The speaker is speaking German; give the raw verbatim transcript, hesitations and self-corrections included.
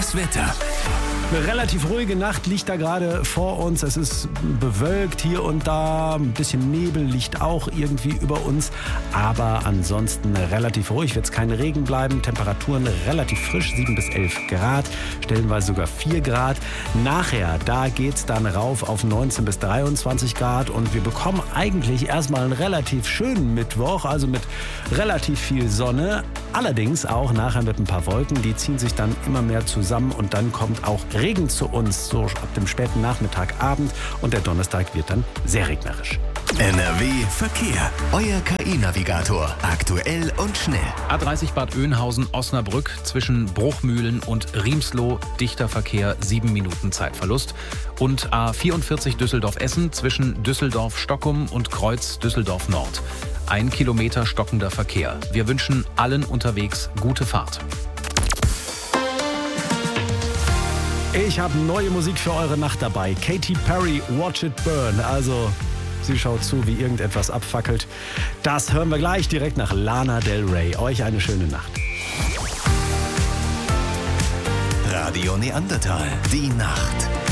Das Wetter. Eine relativ ruhige Nacht liegt da gerade vor uns. Es ist bewölkt hier und da. Ein bisschen Nebel liegt auch irgendwie über uns. Aber ansonsten relativ ruhig. Wird es kein Regen bleiben. Temperaturen relativ frisch. sieben bis elf Grad. Stellenweise sogar vier Grad. Nachher, da geht es dann rauf auf neunzehn bis dreiundzwanzig Grad. Und wir bekommen eigentlich erstmal einen relativ schönen Mittwoch. Also mit relativ viel Sonne. Allerdings auch nachher mit ein paar Wolken. Die ziehen sich dann immer mehr zusammen. Und dann kommt auch Regen zu uns, so ab dem späten Nachmittag, Abend, und der Donnerstag wird dann sehr regnerisch. N R W Verkehr. Euer K I-Navigator. Aktuell und schnell. A dreißig Bad Oeynhausen, Osnabrück zwischen Bruchmühlen und Riemsloh. Dichter Verkehr, sieben Minuten Zeitverlust. Und A vierundvierzig Düsseldorf-Essen zwischen Düsseldorf-Stockum und Kreuz Düsseldorf-Nord. Ein Kilometer stockender Verkehr. Wir wünschen allen unterwegs gute Fahrt. Ich habe neue Musik für eure Nacht dabei. Katy Perry, Watch It Burn. Also, sie schaut zu, wie irgendetwas abfackelt. Das hören wir gleich direkt nach Lana Del Rey. Euch eine schöne Nacht. Radio Neandertal. Die Nacht.